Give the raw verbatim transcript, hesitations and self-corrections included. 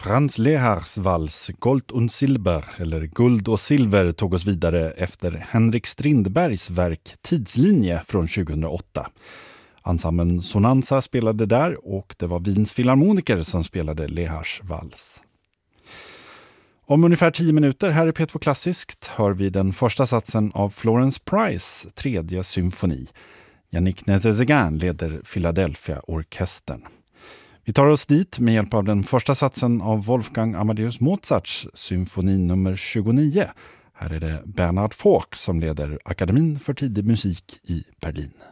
Franz Lehars vals Gold und Silber, eller Guld och silver, tog oss vidare efter Henrik Strindbergs verk Tidslinje från tjugohundraåtta. Ensemblen Sonanza spelade där och det var Wiens filharmoniker som spelade Lehars vals. Om ungefär tio minuter här i P två Klassiskt hör vi den första satsen av Florence Price tredje symfoni. Yannick Nézet-Séguin leder Philadelphia-orkestern. Vi tar oss dit med hjälp av den första satsen av Wolfgang Amadeus Mozarts symfoni nummer tjugonio. Här är det Bernhard Foch som leder Akademin för tidig musik i Berlin.